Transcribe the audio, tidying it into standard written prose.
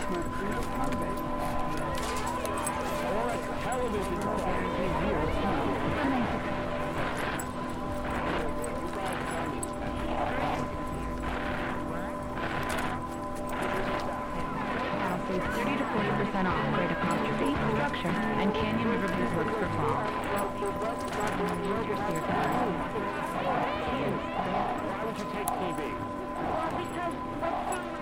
Or a television guaranteed viewers. Now save 30 to 40% off great apostrophe, structure, and Canyon Riverviews works for fall. Why would you take TV? Well, because